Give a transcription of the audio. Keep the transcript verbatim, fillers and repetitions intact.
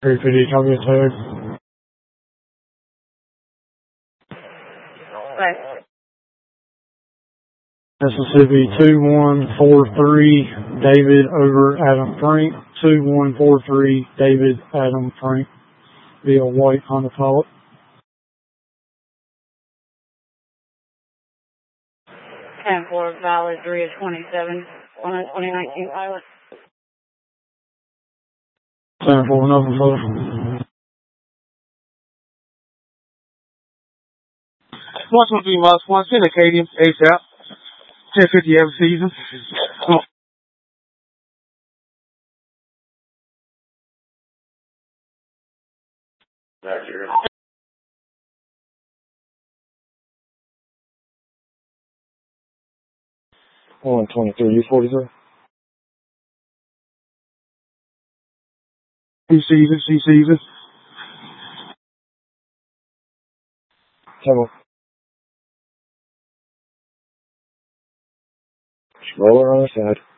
three fifty, copy a tag. Right. Mississippi two one four three, David over Adam Frank. two one four three, David Adam Frank. Via white Honda Pilot. ten four, valid three of twenty-seven on a twenty nineteen pilot. ten four, nothing further. one two three miles, one, send Acadian, ASAP. ten fifty every season. Come on. Back here. one twenty-three, U forty-three. C season, C season. Come on. Roller on the side.